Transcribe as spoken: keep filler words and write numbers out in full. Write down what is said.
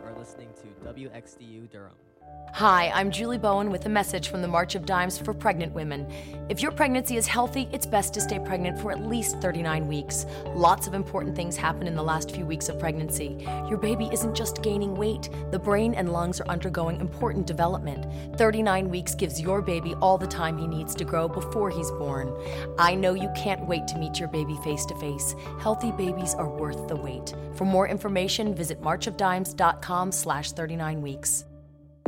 are listening to W X D U Durham. Hi, I'm Julie Bowen with a message from the March of Dimes for pregnant women. If your pregnancy is healthy, it's best to stay pregnant for at least thirty-nine weeks. Lots of important things happen in the last few weeks of pregnancy. Your baby isn't just gaining weight. The brain and lungs are undergoing important development. thirty-nine weeks gives your baby all the time he needs to grow before he's born. I know you can't wait to meet your baby face to face. Healthy babies are worth the wait. For more information, visit march of dimes dot com slash thirty-nine weeks.